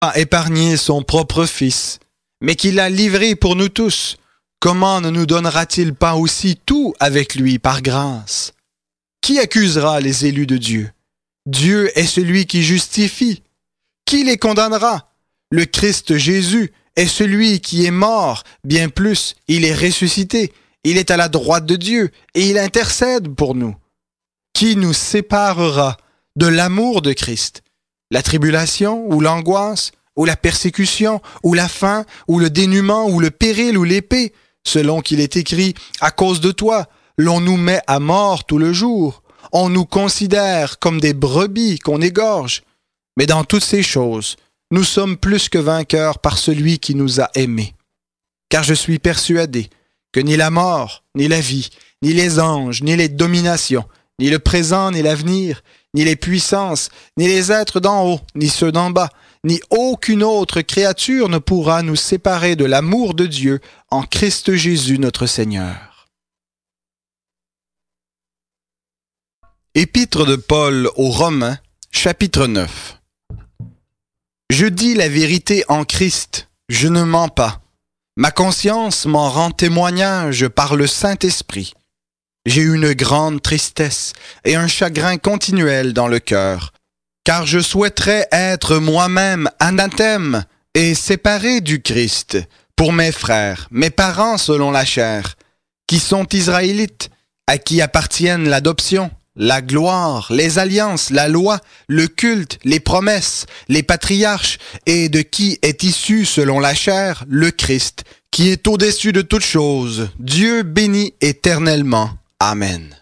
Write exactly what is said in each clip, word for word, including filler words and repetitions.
a épargné son propre Fils, mais qu'il l'a livré pour nous tous, comment ne nous donnera-t-il pas aussi tout avec lui par grâce? Qui accusera les élus de Dieu? Dieu est celui qui justifie. Qui les condamnera? Le Christ Jésus est celui qui est mort, bien plus, il est ressuscité, il est à la droite de Dieu et il intercède pour nous. Qui nous séparera de l'amour de Christ? La tribulation ou l'angoisse, ou la persécution, ou la faim, ou le dénuement, ou le péril, ou l'épée, selon qu'il est écrit, à cause de toi, l'on nous met à mort tout le jour. On nous considère comme des brebis qu'on égorge. Mais dans toutes ces choses, nous sommes plus que vainqueurs par celui qui nous a aimés. Car je suis persuadé que ni la mort, ni la vie, ni les anges, ni les dominations, ni le présent, ni l'avenir, ni les puissances, ni les êtres d'en haut, ni ceux d'en bas, ni aucune autre créature ne pourra nous séparer de l'amour de Dieu en Christ Jésus notre Seigneur. Épître de Paul aux Romains, chapitre neuf. Je dis la vérité en Christ, je ne mens pas. Ma conscience m'en rend témoignage par le Saint-Esprit. J'ai une grande tristesse et un chagrin continuel dans le cœur, car je souhaiterais être moi-même anathème et séparé du Christ pour mes frères, mes parents selon la chair, qui sont israélites, à qui appartiennent l'adoption, la gloire, les alliances, la loi, le culte, les promesses, les patriarches, et de qui est issu selon la chair le Christ, qui est au-dessus de toutes choses, Dieu béni éternellement. Amen.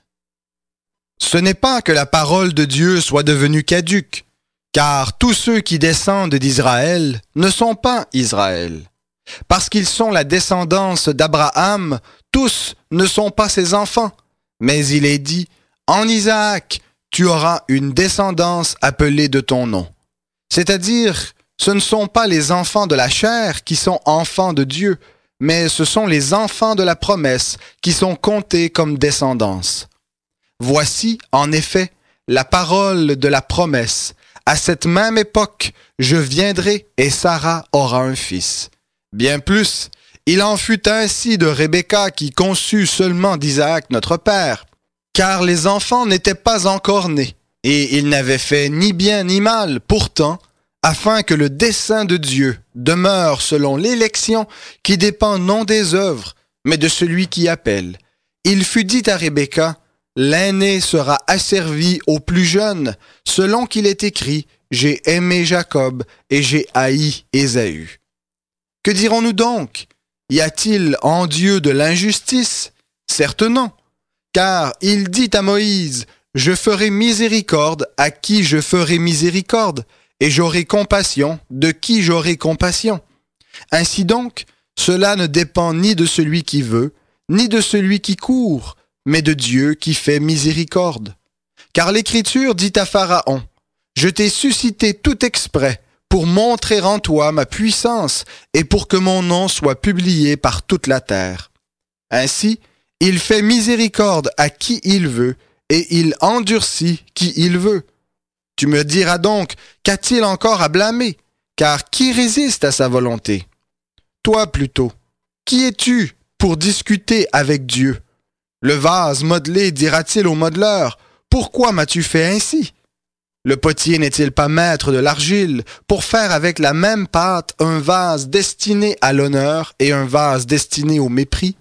Ce n'est pas que la parole de Dieu soit devenue caduque, car tous ceux qui descendent d'Israël ne sont pas Israël. Parce qu'ils sont la descendance d'Abraham, tous ne sont pas ses enfants. Mais il est dit, en Isaac, tu auras une descendance appelée de ton nom. C'est-à-dire, ce ne sont pas les enfants de la chair qui sont enfants de Dieu, mais ce sont les enfants de la promesse qui sont comptés comme descendance. Voici, en effet, la parole de la promesse. À cette même époque, je viendrai et Sarah aura un fils. Bien plus, il en fut ainsi de Rebecca qui conçut seulement d'Isaac notre père, car les enfants n'étaient pas encore nés, et ils n'avaient fait ni bien ni mal, pourtant, afin que le dessein de Dieu demeure selon l'élection qui dépend non des œuvres, mais de celui qui appelle. Il fut dit à Rebecca, l'aîné sera asservi au plus jeune, selon qu'il est écrit, j'ai aimé Jacob et j'ai haï Ésaü. Que dirons-nous donc? Y a-t-il en Dieu de l'injustice? Certes non, car il dit à Moïse, je ferai miséricorde à qui je ferai miséricorde, et j'aurai compassion de qui j'aurai compassion. Ainsi donc, cela ne dépend ni de celui qui veut, ni de celui qui court, mais de Dieu qui fait miséricorde. Car l'Écriture dit à Pharaon, « Je t'ai suscité tout exprès pour montrer en toi ma puissance et pour que mon nom soit publié par toute la terre. » Ainsi, il fait miséricorde à qui il veut et il endurcit qui il veut. Tu me diras donc, qu'a-t-il encore à blâmer? Car qui résiste à sa volonté? Toi plutôt, qui es-tu pour discuter avec Dieu? Le vase modelé dira-t-il au modeleur, « Pourquoi m'as-tu fait ainsi ?» Le potier n'est-il pas maître de l'argile pour faire avec la même pâte un vase destiné à l'honneur et un vase destiné au mépris?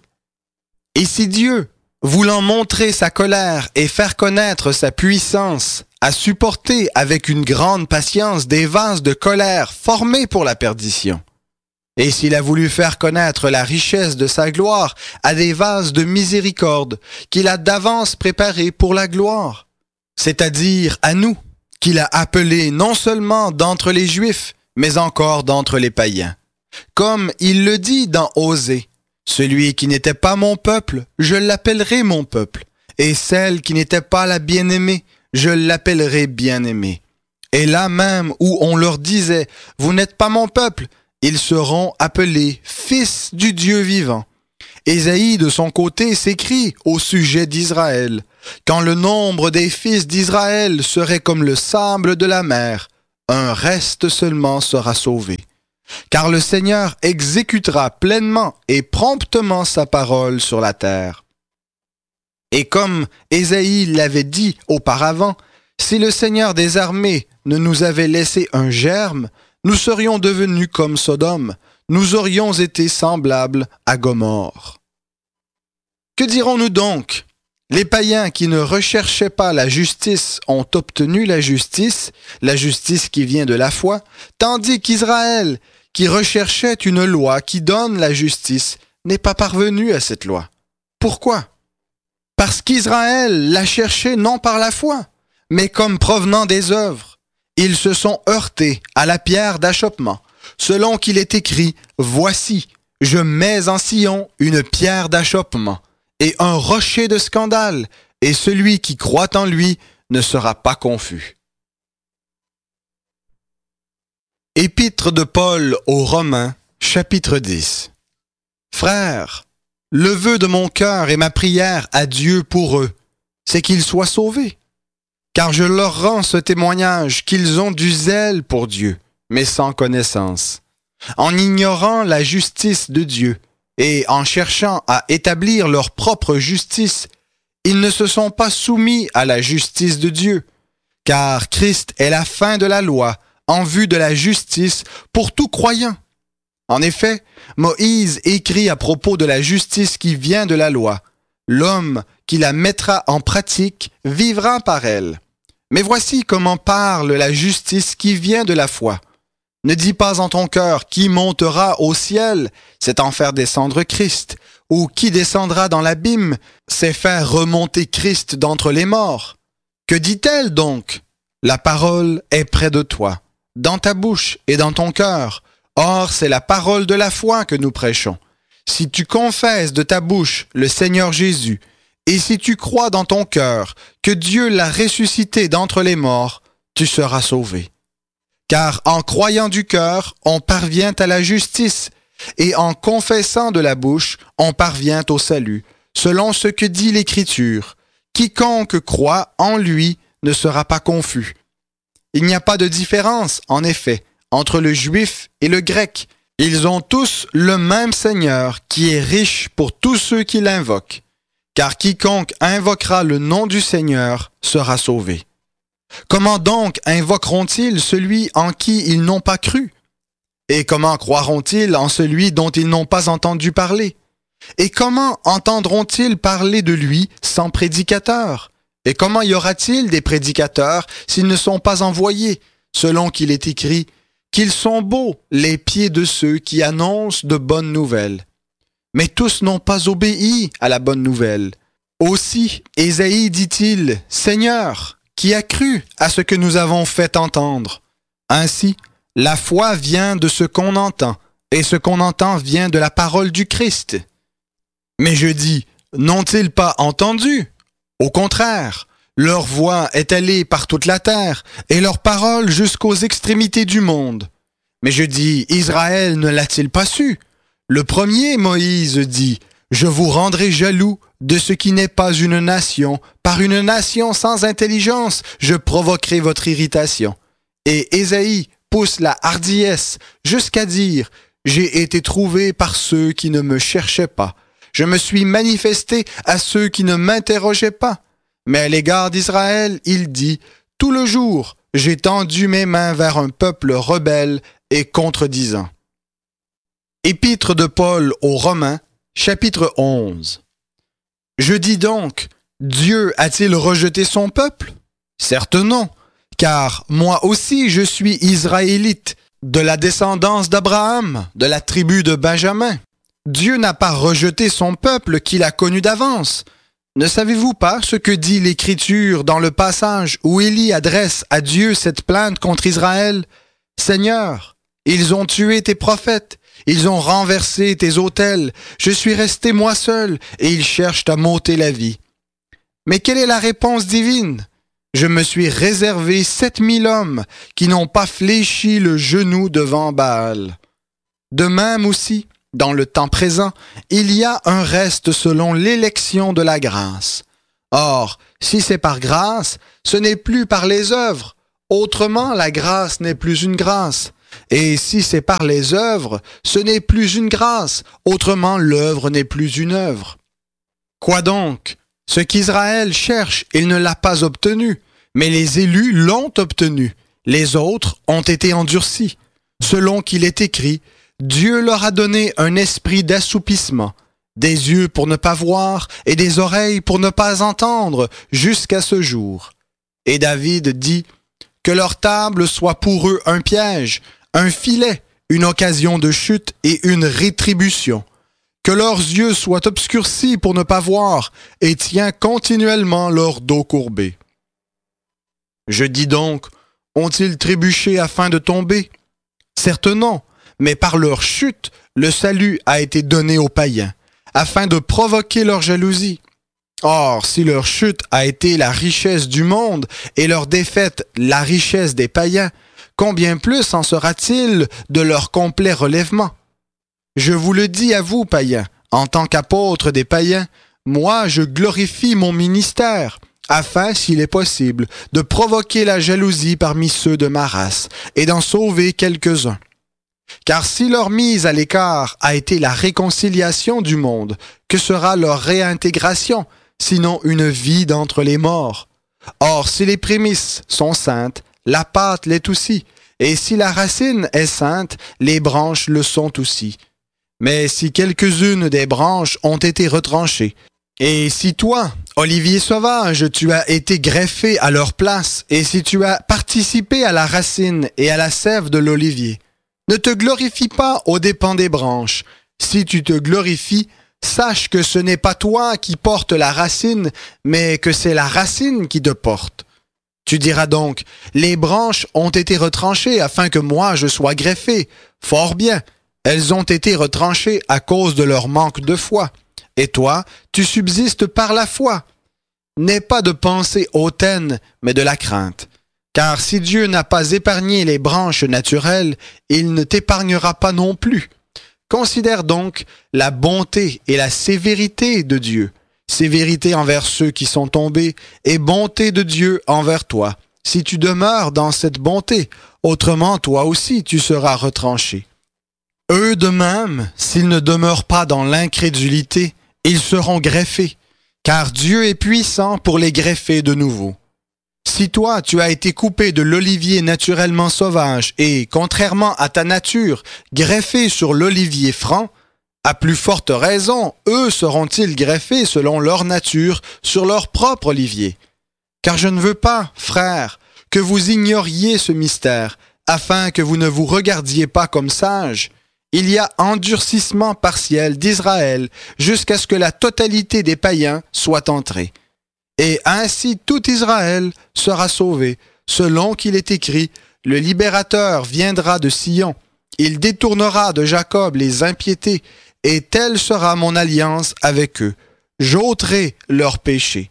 Et si Dieu, voulant montrer sa colère et faire connaître sa puissance, a supporté avec une grande patience des vases de colère formés pour la perdition, et s'il a voulu faire connaître la richesse de sa gloire à des vases de miséricorde qu'il a d'avance préparés pour la gloire, c'est-à-dire à nous, qu'il a appelés non seulement d'entre les Juifs, mais encore d'entre les païens. Comme il le dit dans Osée, « Celui qui n'était pas mon peuple, je l'appellerai mon peuple, et celle qui n'était pas la bien-aimée, je l'appellerai bien-aimée. » Et là même où on leur disait, « Vous n'êtes pas mon peuple », ils seront appelés fils du Dieu vivant. Ésaïe, de son côté, s'écrie au sujet d'Israël. Quand le nombre des fils d'Israël serait comme le sable de la mer, un reste seulement sera sauvé. Car le Seigneur exécutera pleinement et promptement sa parole sur la terre. Et comme Ésaïe l'avait dit auparavant, si le Seigneur des armées ne nous avait laissé un germe, nous serions devenus comme Sodome, nous aurions été semblables à Gomorrhe. Que dirons-nous donc? Les païens qui ne recherchaient pas la justice ont obtenu la justice, la justice qui vient de la foi, tandis qu'Israël, qui recherchait une loi qui donne la justice, n'est pas parvenu à cette loi. Pourquoi? Parce qu'Israël l'a cherché non par la foi, mais comme provenant des œuvres. Ils se sont heurtés à la pierre d'achoppement, selon qu'il est écrit « Voici, je mets en Sion une pierre d'achoppement et un rocher de scandale, et celui qui croit en lui ne sera pas confus. » Épître de Paul aux Romains, chapitre dix. Frères, le vœu de mon cœur et ma prière à Dieu pour eux, c'est qu'ils soient sauvés. Car je leur rends ce témoignage qu'ils ont du zèle pour Dieu, mais sans connaissance, en ignorant la justice de Dieu et en cherchant à établir leur propre justice, ils ne se sont pas soumis à la justice de Dieu, car Christ est la fin de la loi en vue de la justice pour tout croyant. En effet, Moïse écrit à propos de la justice qui vient de la loi. L'homme qui la mettra en pratique vivra par elle. Mais voici comment parle la justice qui vient de la foi. Ne dis pas en ton cœur qui montera au ciel, c'est en faire descendre Christ, ou qui descendra dans l'abîme, c'est faire remonter Christ d'entre les morts. Que dit-elle donc? La parole est près de toi, dans ta bouche et dans ton cœur. Or, c'est la parole de la foi que nous prêchons. Si tu confesses de ta bouche le Seigneur Jésus, et si tu crois dans ton cœur que Dieu l'a ressuscité d'entre les morts, tu seras sauvé. Car en croyant du cœur, on parvient à la justice, et en confessant de la bouche, on parvient au salut, selon ce que dit l'Écriture. Quiconque croit en lui ne sera pas confus. Il n'y a pas de différence, en effet, entre le juif et le grec. Ils ont tous le même Seigneur qui est riche pour tous ceux qui l'invoquent. Car quiconque invoquera le nom du Seigneur sera sauvé. Comment donc invoqueront-ils celui en qui ils n'ont pas cru? Et comment croiront-ils en celui dont ils n'ont pas entendu parler? Et comment entendront-ils parler de lui sans prédicateur? Et comment y aura-t-il des prédicateurs s'ils ne sont pas envoyés, selon qu'il est écrit « Qu'ils sont beaux les pieds de ceux qui annoncent de bonnes nouvelles ». Mais tous n'ont pas obéi à la bonne nouvelle. Aussi, Ésaïe dit-il « Seigneur ». Qui a cru à ce que nous avons fait entendre? Ainsi, la foi vient de ce qu'on entend, et ce qu'on entend vient de la parole du Christ. Mais je dis, n'ont-ils pas entendu? Au contraire, leur voix est allée par toute la terre, et leur parole jusqu'aux extrémités du monde. Mais je dis, Israël ne l'a-t-il pas su? Le premier Moïse dit, je vous rendrai jaloux de ce qui n'est pas une nation. Par une nation sans intelligence, je provoquerai votre irritation. Et Ésaïe pousse la hardiesse jusqu'à dire, j'ai été trouvé par ceux qui ne me cherchaient pas. Je me suis manifesté à ceux qui ne m'interrogeaient pas. Mais à l'égard d'Israël, il dit, tout le jour, j'ai tendu mes mains vers un peuple rebelle et contredisant. Épître de Paul aux Romains, chapitre onze. Je dis donc, Dieu a-t-il rejeté son peuple? Certes non, car moi aussi je suis israélite, de la descendance d'Abraham, de la tribu de Benjamin. Dieu n'a pas rejeté son peuple qu'il a connu d'avance. Ne savez-vous pas ce que dit l'Écriture dans le passage où Élie adresse à Dieu cette plainte contre Israël? Seigneur, ils ont tué tes prophètes. Ils ont renversé tes autels. Je suis resté moi seul, et ils cherchent à m'ôter la vie. Mais quelle est la réponse divine? Je me suis réservé sept mille hommes qui n'ont pas fléchi le genou devant Baal. De même aussi, dans le temps présent, il y a un reste selon l'élection de la grâce. Or, si c'est par grâce, ce n'est plus par les œuvres. Autrement, la grâce n'est plus une grâce. Et si c'est par les œuvres, ce n'est plus une grâce. Autrement, l'œuvre n'est plus une œuvre. Quoi donc? Ce qu'Israël cherche, il ne l'a pas obtenu, mais les élus l'ont obtenu. Les autres ont été endurcis. Selon qu'il est écrit, Dieu leur a donné un esprit d'assoupissement, des yeux pour ne pas voir et des oreilles pour ne pas entendre jusqu'à ce jour. Et David dit, que leur table soit pour eux un piège, un filet, une occasion de chute et une rétribution. Que leurs yeux soient obscurcis pour ne pas voir et tient continuellement leur dos courbé. Je dis donc, ont-ils trébuché afin de tomber? Certes non, mais par leur chute, le salut a été donné aux païens, afin de provoquer leur jalousie. Or, si leur chute a été la richesse du monde et leur défaite la richesse des païens, combien plus en sera-t-il de leur complet relèvement? Je vous le dis à vous, païens, en tant qu'apôtre des païens, moi je glorifie mon ministère, afin, s'il est possible, de provoquer la jalousie parmi ceux de ma race et d'en sauver quelques-uns. Car si leur mise à l'écart a été la réconciliation du monde, que sera leur réintégration, sinon une vie d'entre les morts? Or, si les prémices sont saintes, la pâte l'est aussi, et si la racine est sainte, les branches le sont aussi. Mais si quelques-unes des branches ont été retranchées, et si toi, olivier sauvage, tu as été greffé à leur place, et si tu as participé à la racine et à la sève de l'olivier, ne te glorifie pas aux dépens des branches. Si tu te glorifies, sache que ce n'est pas toi qui portes la racine, mais que c'est la racine qui te porte. Tu diras donc, les branches ont été retranchées afin que moi je sois greffé. Fort bien, elles ont été retranchées à cause de leur manque de foi. Et toi, tu subsistes par la foi. N'aie pas de pensée hautaine, mais de la crainte. Car si Dieu n'a pas épargné les branches naturelles, il ne t'épargnera pas non plus. Considère donc la bonté et la sévérité de Dieu, sévérité envers ceux qui sont tombés, et bonté de Dieu envers toi, si tu demeures dans cette bonté, autrement toi aussi tu seras retranché. Eux de même, s'ils ne demeurent pas dans l'incrédulité, ils seront greffés, car Dieu est puissant pour les greffer de nouveau. Si toi, tu as été coupé de l'olivier naturellement sauvage et, contrairement à ta nature, greffé sur l'olivier franc, à plus forte raison, eux seront-ils greffés selon leur nature sur leur propre olivier. Car je ne veux pas, frères, que vous ignoriez ce mystère, afin que vous ne vous regardiez pas comme sages. Il y a endurcissement partiel d'Israël jusqu'à ce que la totalité des païens soit entrée. Et ainsi tout Israël sera sauvé, selon qu'il est écrit, le libérateur viendra de Sion, il détournera de Jacob les impiétés, et telle sera mon alliance avec eux. J'ôterai leurs péchés.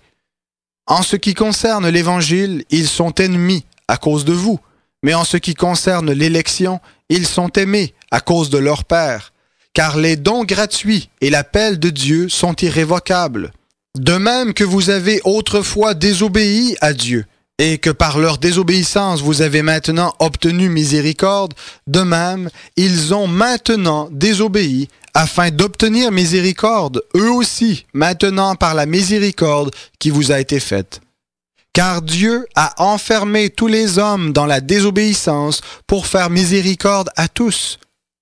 En ce qui concerne l'Évangile, ils sont ennemis à cause de vous, mais en ce qui concerne l'élection, ils sont aimés à cause de leur Père, car les dons gratuits et l'appel de Dieu sont irrévocables. De même que vous avez autrefois désobéi à Dieu, et que par leur désobéissance vous avez maintenant obtenu miséricorde, de même, ils ont maintenant désobéi, afin d'obtenir miséricorde, eux aussi, maintenant par la miséricorde qui vous a été faite. Car Dieu a enfermé tous les hommes dans la désobéissance pour faire miséricorde à tous.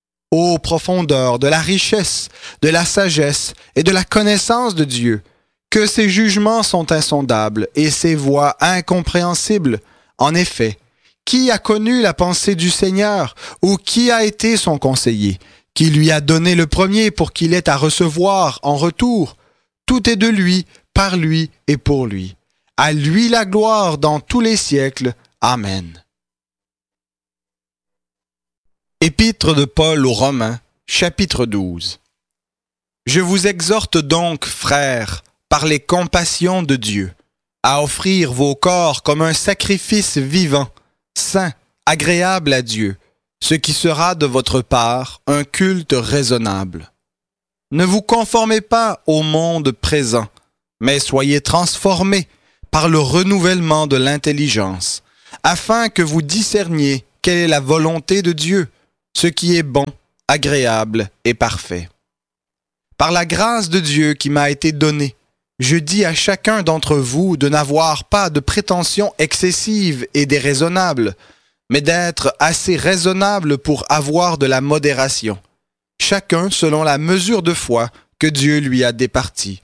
Ô profondeur de la richesse, de la sagesse et de la connaissance de Dieu, que ses jugements sont insondables et ses voies incompréhensibles. En effet, qui a connu la pensée du Seigneur, ou qui a été son conseiller, qui lui a donné le premier pour qu'il ait à recevoir en retour? Tout est de lui, par lui et pour lui. À lui la gloire dans tous les siècles. Amen. Épître de Paul aux Romains, chapitre douze. Je vous exhorte donc, frères, par les compassions de Dieu, à offrir vos corps comme un sacrifice vivant, saint, agréable à Dieu, ce qui sera de votre part un culte raisonnable. Ne vous conformez pas au monde présent, mais soyez transformés par le renouvellement de l'intelligence, afin que vous discerniez quelle est la volonté de Dieu, ce qui est bon, agréable et parfait. Par la grâce de Dieu qui m'a été donnée, je dis à chacun d'entre vous de n'avoir pas de prétentions excessives et déraisonnables, mais d'être assez raisonnable pour avoir de la modération, chacun selon la mesure de foi que Dieu lui a départie.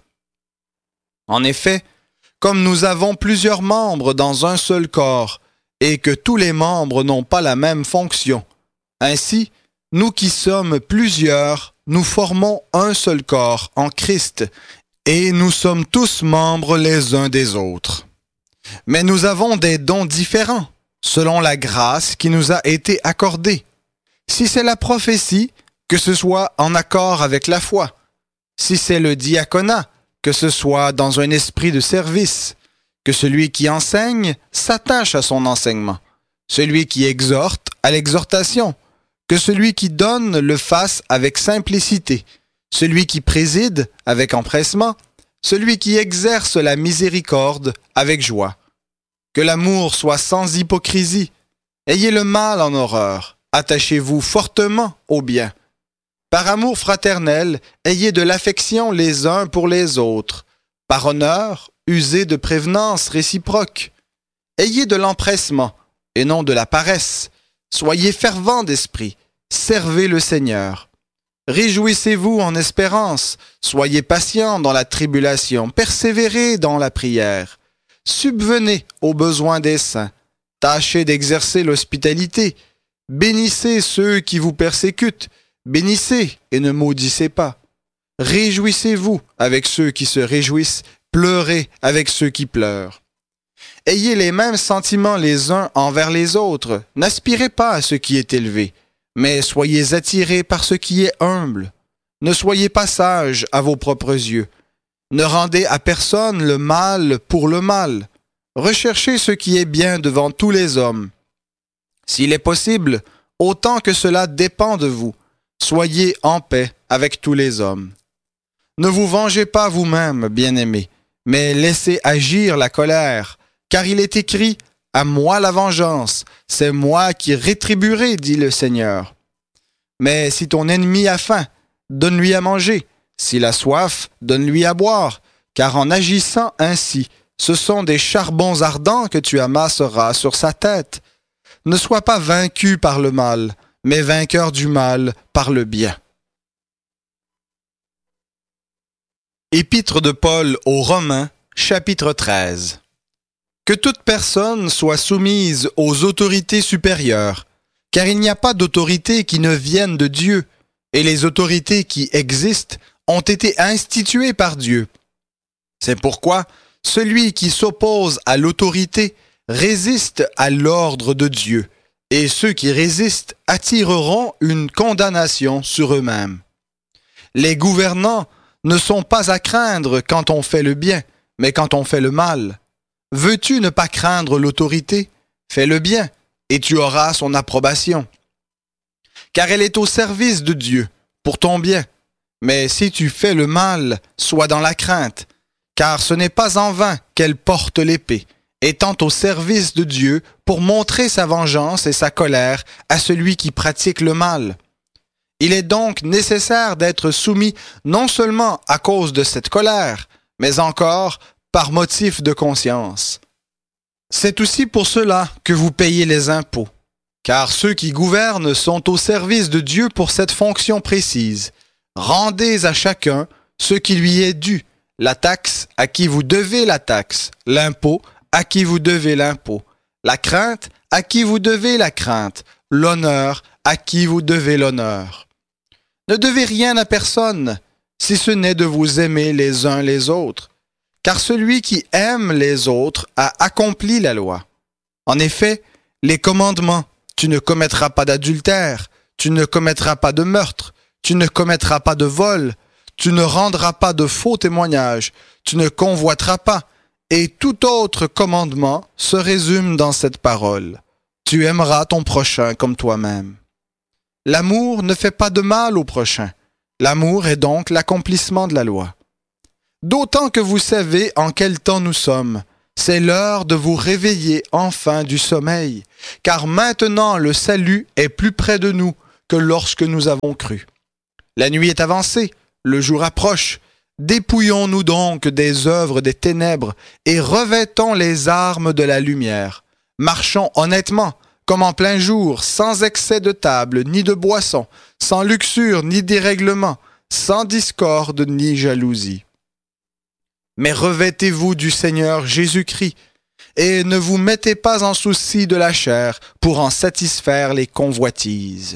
En effet, comme nous avons plusieurs membres dans un seul corps, et que tous les membres n'ont pas la même fonction, ainsi, nous qui sommes plusieurs, nous formons un seul corps en Christ, et nous sommes tous membres les uns des autres. Mais nous avons des dons différents, selon la grâce qui nous a été accordée. Si c'est la prophétie, que ce soit en accord avec la foi. Si c'est le diaconat, que ce soit dans un esprit de service. Que celui qui enseigne s'attache à son enseignement. Celui qui exhorte à l'exhortation. Que celui qui donne le fasse avec simplicité. Celui qui préside avec empressement. Celui qui exerce la miséricorde avec joie. Que l'amour soit sans hypocrisie. Ayez le mal en horreur. Attachez-vous fortement au bien. Par amour fraternel, ayez de l'affection les uns pour les autres. Par honneur, usez de prévenance réciproque. Ayez de l'empressement et non de la paresse. Soyez fervents d'esprit. Servez le Seigneur. Réjouissez-vous en espérance. Soyez patients dans la tribulation. Persévérez dans la prière. Subvenez aux besoins des saints. Tâchez d'exercer l'hospitalité. Bénissez ceux qui vous persécutent. Bénissez et ne maudissez pas. Réjouissez-vous avec ceux qui se réjouissent. Pleurez avec ceux qui pleurent. Ayez les mêmes sentiments les uns envers les autres. N'aspirez pas à ce qui est élevé, mais soyez attirés par ce qui est humble. Ne soyez pas sages à vos propres yeux. Ne rendez à personne le mal pour le mal. Recherchez ce qui est bien devant tous les hommes. S'il est possible, autant que cela dépend de vous, soyez en paix avec tous les hommes. Ne vous vengez pas vous-même, bien-aimés, mais laissez agir la colère, car il est écrit « À moi la vengeance, c'est moi qui rétribuerai, dit le Seigneur. » Mais si ton ennemi a faim, donne-lui à manger. S'il a soif, donne-lui à boire, car en agissant ainsi, ce sont des charbons ardents que tu amasseras sur sa tête. Ne sois pas vaincu par le mal, mais vainqueur du mal par le bien. Épître de Paul aux Romains, chapitre treize. Que toute personne soit soumise aux autorités supérieures, car il n'y a pas d'autorité qui ne vienne de Dieu, et les autorités qui existent ont été instituées par Dieu. C'est pourquoi celui qui s'oppose à l'autorité résiste à l'ordre de Dieu, et ceux qui résistent attireront une condamnation sur eux-mêmes. Les gouvernants ne sont pas à craindre quand on fait le bien, mais quand on fait le mal. Veux-tu ne pas craindre l'autorité? Fais le bien, et tu auras son approbation. Car elle est au service de Dieu, pour ton bien. Mais si tu fais le mal, sois dans la crainte, car ce n'est pas en vain qu'elle porte l'épée, étant au service de Dieu pour montrer sa vengeance et sa colère à celui qui pratique le mal. Il est donc nécessaire d'être soumis non seulement à cause de cette colère, mais encore par motif de conscience. C'est aussi pour cela que vous payez les impôts, car ceux qui gouvernent sont au service de Dieu pour cette fonction précise. Rendez à chacun ce qui lui est dû, la taxe à qui vous devez la taxe, l'impôt à qui vous devez l'impôt, la crainte à qui vous devez la crainte, l'honneur à qui vous devez l'honneur. Ne devez rien à personne, si ce n'est de vous aimer les uns les autres, car celui qui aime les autres a accompli la loi. En effet, les commandements, tu ne commettras pas d'adultère, tu ne commettras pas de meurtre, tu ne commettras pas de vol, tu ne rendras pas de faux témoignages, tu ne convoiteras pas, et tout autre commandement se résume dans cette parole. Tu aimeras ton prochain comme toi-même. L'amour ne fait pas de mal au prochain. L'amour est donc l'accomplissement de la loi. D'autant que vous savez en quel temps nous sommes. c'est l'heure de vous réveiller enfin du sommeil, car maintenant le salut est plus près de nous que lorsque nous avons cru. La nuit est avancée, le jour approche. Dépouillons-nous donc des œuvres des ténèbres et revêtons les armes de la lumière. Marchons honnêtement, comme en plein jour, sans excès de table ni de boisson, sans luxure ni dérèglement, sans discorde ni jalousie. Mais revêtez-vous du Seigneur Jésus-Christ et ne vous mettez pas en souci de la chair pour en satisfaire les convoitises.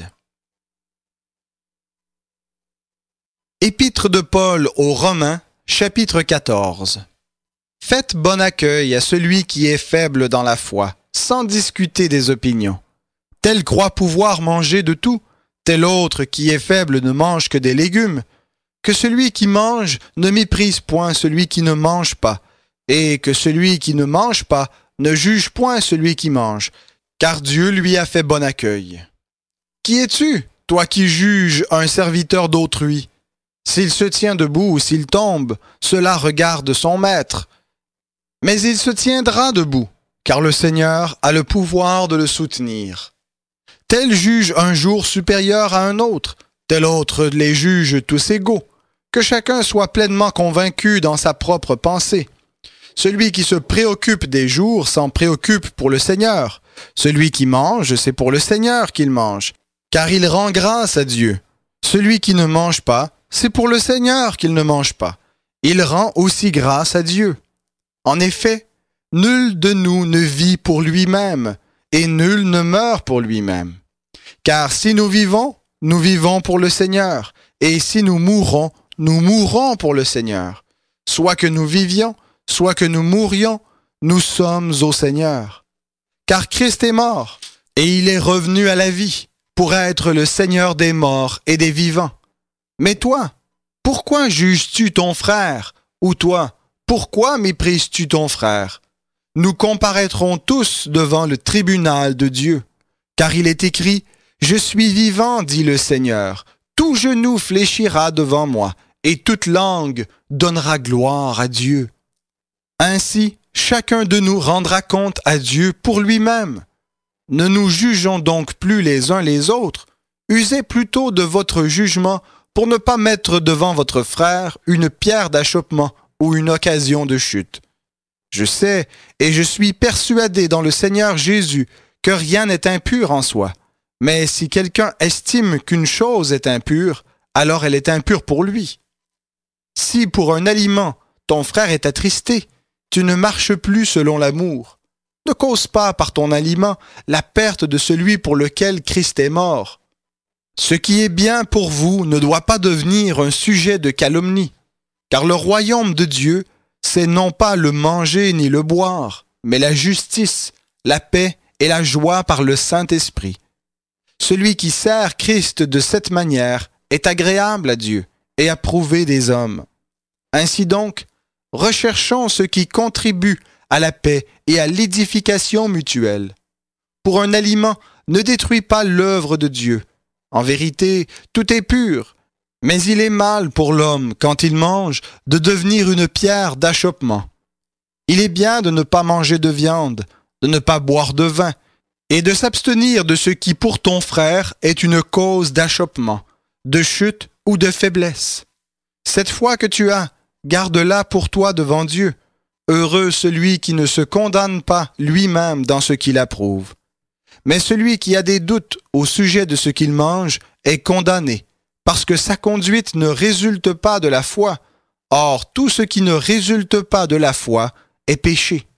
Épître de Paul aux Romains, chapitre quatorze. Faites bon accueil à celui qui est faible dans la foi, sans discuter des opinions. Tel croit pouvoir manger de tout, tel autre qui est faible ne mange que des légumes. Que celui qui mange ne méprise point celui qui ne mange pas, et que celui qui ne mange pas ne juge point celui qui mange, car Dieu lui a fait bon accueil. Qui es-tu, toi qui juges un serviteur d'autrui? S'il se tient debout ou s'il tombe, cela regarde son maître. Mais il se tiendra debout, car le Seigneur a le pouvoir de le soutenir. Tel juge un jour supérieur à un autre, tel autre les juge tous égaux. Que chacun soit pleinement convaincu dans sa propre pensée. Celui qui se préoccupe des jours s'en préoccupe pour le Seigneur. Celui qui mange, c'est pour le Seigneur qu'il mange, car il rend grâce à Dieu. Celui qui ne mange pas, c'est pour le Seigneur qu'il ne mange pas. Il rend aussi grâce à Dieu. En effet, nul de nous ne vit pour lui-même, et nul ne meurt pour lui-même. Car si nous vivons, nous vivons pour le Seigneur, et si nous mourons, nous mourons pour le Seigneur. Soit que nous vivions, soit que nous mourions, nous sommes au Seigneur. Car Christ est mort, et il est revenu à la vie, pour être le Seigneur des morts et des vivants. Mais toi, pourquoi juges-tu ton frère? Ou toi, pourquoi méprises-tu ton frère? Nous comparaîtrons tous devant le tribunal de Dieu. Car il est écrit, « Je suis vivant, dit le Seigneur. Tout genou fléchira devant moi, et toute langue donnera gloire à Dieu. » Ainsi, chacun de nous rendra compte à Dieu pour lui-même. Ne nous jugeons donc plus les uns les autres. Usez plutôt de votre jugement pour ne pas mettre devant votre frère une pierre d'achoppement ou une occasion de chute. Je sais et je suis persuadé dans le Seigneur Jésus que rien n'est impur en soi. Mais si quelqu'un estime qu'une chose est impure, alors elle est impure pour lui. Si pour un aliment, ton frère est attristé, tu ne marches plus selon l'amour. Ne cause pas par ton aliment la perte de celui pour lequel Christ est mort. Ce qui est bien pour vous ne doit pas devenir un sujet de calomnie, car le royaume de Dieu, c'est non pas le manger ni le boire, mais la justice, la paix et la joie par le Saint-Esprit. Celui qui sert Christ de cette manière est agréable à Dieu et approuvé des hommes. Ainsi donc, recherchons ce qui contribue à la paix et à l'édification mutuelle. Pour un aliment, ne détruis pas l'œuvre de Dieu. En vérité, tout est pur, mais il est mal pour l'homme, quand il mange, de devenir une pierre d'achoppement. Il est bien de ne pas manger de viande, de ne pas boire de vin, et de s'abstenir de ce qui pour ton frère est une cause d'achoppement, de chute ou de faiblesse. Cette foi que tu as, garde-la pour toi devant Dieu. Heureux celui qui ne se condamne pas lui-même dans ce qu'il approuve. Mais celui qui a des doutes au sujet de ce qu'il mange est condamné, parce que sa conduite ne résulte pas de la foi. Or, tout ce qui ne résulte pas de la foi est péché.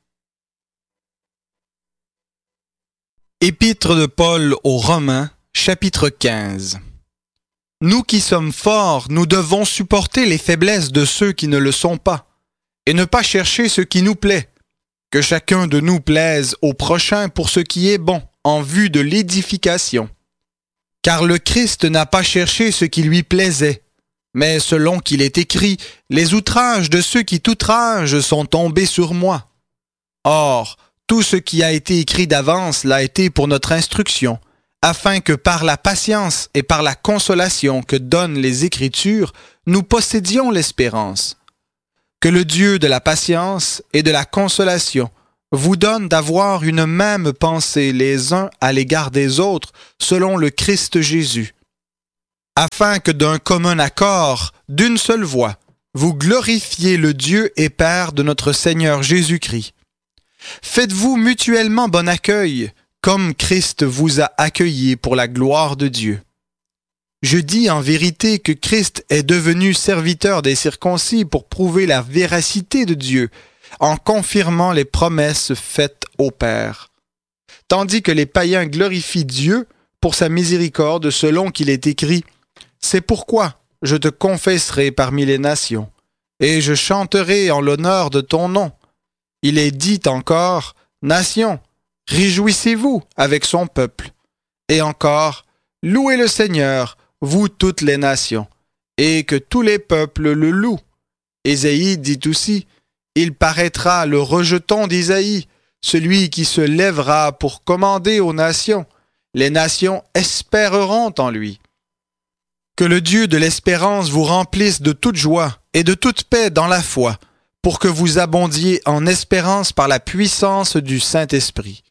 Épître de Paul aux Romains, chapitre quinze. Nous qui sommes forts, nous devons supporter les faiblesses de ceux qui ne le sont pas, et ne pas chercher ce qui nous plaît. Que chacun de nous plaise au prochain pour ce qui est bon, en vue de l'édification. Car le Christ n'a pas cherché ce qui lui plaisait, mais selon qu'il est écrit, les outrages de ceux qui t'outragent sont tombés sur moi. Or, tout ce qui a été écrit d'avance l'a été pour notre instruction, afin que par la patience et par la consolation que donnent les Écritures, nous possédions l'espérance. Que le Dieu de la patience et de la consolation vous donne d'avoir une même pensée les uns à l'égard des autres selon le Christ Jésus, afin que d'un commun accord, d'une seule voix, vous glorifiez le Dieu et Père de notre Seigneur Jésus-Christ. Faites-vous mutuellement bon accueil, comme Christ vous a accueillis pour la gloire de Dieu. Je dis en vérité que Christ est devenu serviteur des circoncis pour prouver la véracité de Dieu, en confirmant les promesses faites au Père. Tandis que les païens glorifient Dieu pour sa miséricorde selon qu'il est écrit « C'est pourquoi je te confesserai parmi les nations, et je chanterai en l'honneur de ton nom. » Il est dit encore « Nations, réjouissez-vous avec son peuple. » Et encore « Louez le Seigneur, vous toutes les nations, et que tous les peuples le louent. » Ésaïe dit aussi « Il paraîtra le rejeton d'Isaïe, celui qui se lèvera pour commander aux nations. Les nations espéreront en lui. » Que le Dieu de l'espérance vous remplisse de toute joie et de toute paix dans la foi, pour que vous abondiez en espérance par la puissance du Saint-Esprit.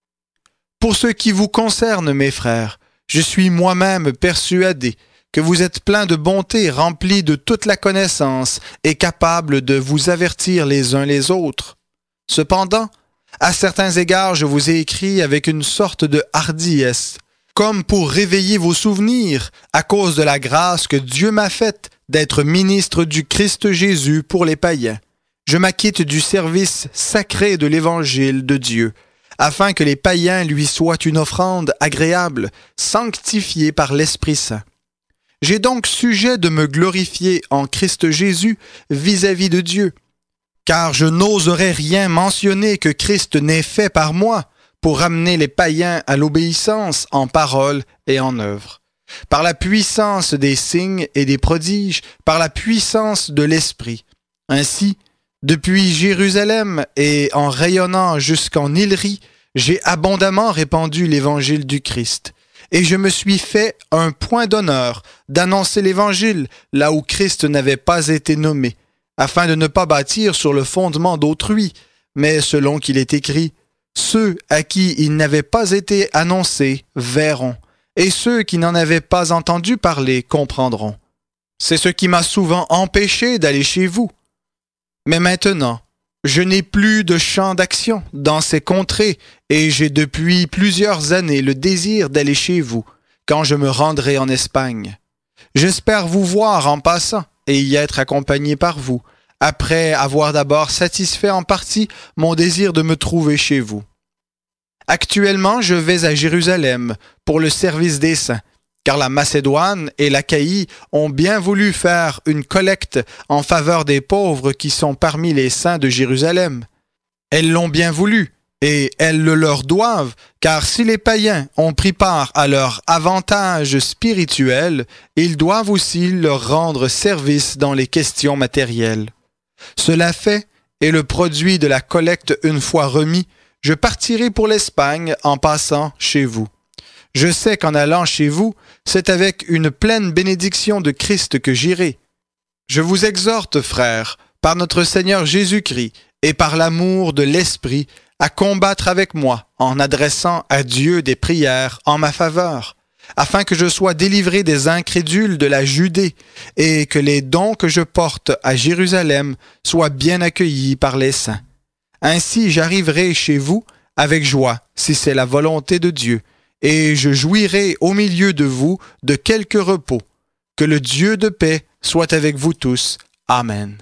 Pour ce qui vous concerne, mes frères, je suis moi-même persuadé que vous êtes pleins de bonté, remplis de toute la connaissance et capables de vous avertir les uns les autres. Cependant, à certains égards, je vous ai écrit avec une sorte de hardiesse, comme pour réveiller vos souvenirs à cause de la grâce que Dieu m'a faite d'être ministre du Christ Jésus pour les païens. Je m'acquitte du service sacré de l'Évangile de Dieu, afin que les païens lui soient une offrande agréable, sanctifiée par l'Esprit Saint. J'ai donc sujet de me glorifier en Christ Jésus vis-à-vis de Dieu, car je n'oserais rien mentionner que Christ n'ait fait par moi pour ramener les païens à l'obéissance en parole et en œuvre, par la puissance des signes et des prodiges, par la puissance de l'Esprit. Ainsi, depuis Jérusalem et en rayonnant jusqu'en Illyrie, j'ai abondamment répandu l'Évangile du Christ. Et je me suis fait un point d'honneur d'annoncer l'Évangile là où Christ n'avait pas été nommé, afin de ne pas bâtir sur le fondement d'autrui, mais selon qu'il est écrit, « Ceux à qui il n'avait pas été annoncé verront, et ceux qui n'en avaient pas entendu parler comprendront. » C'est ce qui m'a souvent empêché d'aller chez vous. Mais maintenant, je n'ai plus de champ d'action dans ces contrées et j'ai depuis plusieurs années le désir d'aller chez vous quand je me rendrai en Espagne. J'espère vous voir en passant et y être accompagné par vous, après avoir d'abord satisfait en partie mon désir de me trouver chez vous. Actuellement, je vais à Jérusalem pour le service des saints, car la Macédoine et l'Achaïe ont bien voulu faire une collecte en faveur des pauvres qui sont parmi les saints de Jérusalem. Elles l'ont bien voulu, et elles le leur doivent, car si les païens ont pris part à leur avantage spirituel, ils doivent aussi leur rendre service dans les questions matérielles. Cela fait, et le produit de la collecte une fois remis, je partirai pour l'Espagne en passant chez vous. Je sais qu'en allant chez vous, c'est avec une pleine bénédiction de Christ que j'irai. Je vous exhorte, frères, par notre Seigneur Jésus-Christ et par l'amour de l'Esprit, à combattre avec moi en adressant à Dieu des prières en ma faveur, afin que je sois délivré des incrédules de la Judée et que les dons que je porte à Jérusalem soient bien accueillis par les saints. Ainsi j'arriverai chez vous avec joie, si c'est la volonté de Dieu, et je jouirai au milieu de vous de quelque repos. Que le Dieu de paix soit avec vous tous. Amen.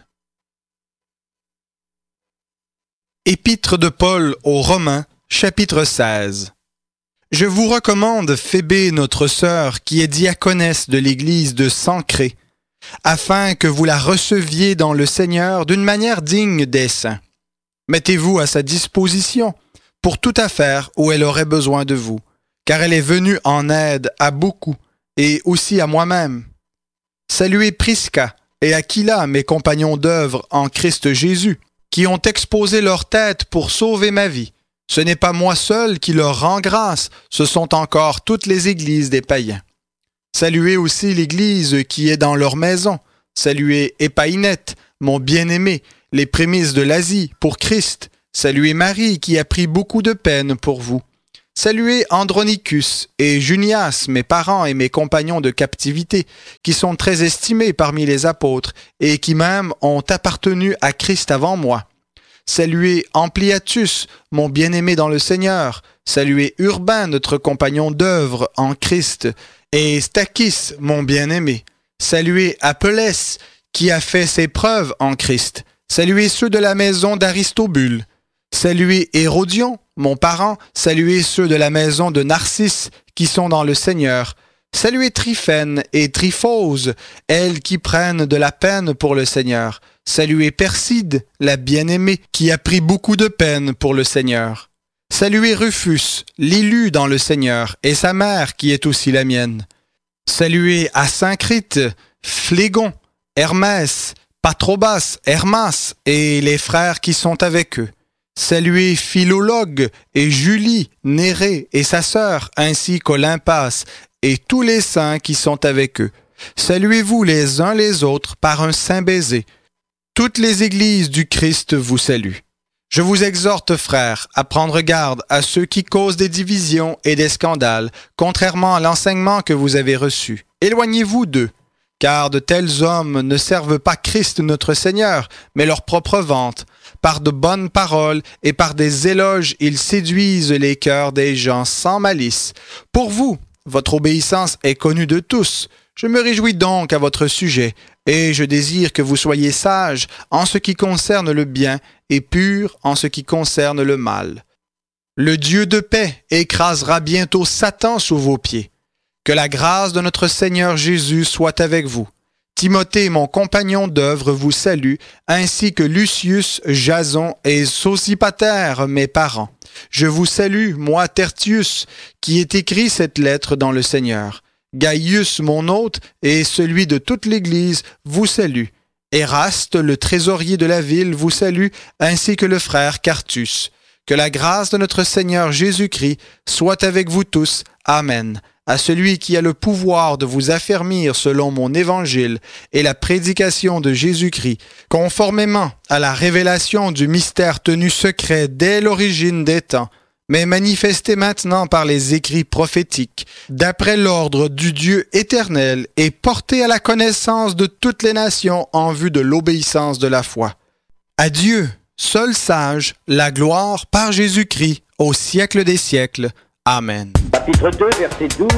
Épître de Paul aux Romains, chapitre seize. Je vous recommande Phébé, notre sœur, qui est diaconesse de l'église de Sancré, afin que vous la receviez dans le Seigneur d'une manière digne des saints. Mettez-vous à sa disposition pour toute affaire où elle aurait besoin de vous, car elle est venue en aide à beaucoup, et aussi à moi-même. Saluez Prisca et Aquila, mes compagnons d'œuvre en Christ Jésus, qui ont exposé leur tête pour sauver ma vie. Ce n'est pas moi seul qui leur rend grâce, ce sont encore toutes les églises des païens. Saluez aussi l'église qui est dans leur maison. Saluez Épaïnette, mon bien-aimé, les prémices de l'Asie, pour Christ. Saluez Marie, qui a pris beaucoup de peine pour vous. Saluez Andronicus et Junias, mes parents et mes compagnons de captivité, qui sont très estimés parmi les apôtres et qui même ont appartenu à Christ avant moi. Saluez Ampliatus, mon bien-aimé dans le Seigneur. Saluez Urbain, notre compagnon d'œuvre en Christ, et Stachys, mon bien-aimé. Saluez Apelles, qui a fait ses preuves en Christ. Saluez ceux de la maison d'Aristobule. Saluez Hérodion, mon parent. Saluez ceux de la maison de Narcisse, qui sont dans le Seigneur. Saluez Tryphène et Tryphose, elles qui prennent de la peine pour le Seigneur. Saluez Perside, la bien-aimée, qui a pris beaucoup de peine pour le Seigneur. Saluez Rufus, l'élu dans le Seigneur, et sa mère, qui est aussi la mienne. Saluez Asyncrite, Phlégon, Hermès, Patrobas, Hermas, et les frères qui sont avec eux. Saluez Philologue et Julie, Nérée et sa sœur, ainsi qu'Olympas, et tous les saints qui sont avec eux. Saluez-vous les uns les autres par un saint baiser. Toutes les églises du Christ vous saluent. Je vous exhorte, frères, à prendre garde à ceux qui causent des divisions et des scandales, contrairement à l'enseignement que vous avez reçu. Éloignez-vous d'eux, car de tels hommes ne servent pas Christ notre Seigneur, mais leur propre vente. Par de bonnes paroles et par des éloges, ils séduisent les cœurs des gens sans malice. Pour vous, votre obéissance est connue de tous. Je me réjouis donc à votre sujet, et je désire que vous soyez sages en ce qui concerne le bien et purs en ce qui concerne le mal. Le Dieu de paix écrasera bientôt Satan sous vos pieds. Que la grâce de notre Seigneur Jésus soit avec vous. Timothée, mon compagnon d'œuvre, vous salue, ainsi que Lucius, Jason et Sosipater, mes parents. Je vous salue, moi Tertius, qui ai écrit cette lettre dans le Seigneur. Gaius, mon hôte, et celui de toute l'Église, vous salue. Éraste, le trésorier de la ville, vous salue, ainsi que le frère Quartus. Que la grâce de notre Seigneur Jésus-Christ soit avec vous tous. Amen. À celui qui a le pouvoir de vous affermir selon mon évangile et la prédication de Jésus-Christ, conformément à la révélation du mystère tenu secret dès l'origine des temps, mais manifesté maintenant par les écrits prophétiques, d'après l'ordre du Dieu éternel et porté à la connaissance de toutes les nations en vue de l'obéissance de la foi. À Dieu, seul sage, la gloire par Jésus-Christ, au siècle des siècles. Amen. Chapitre deux, verset douze.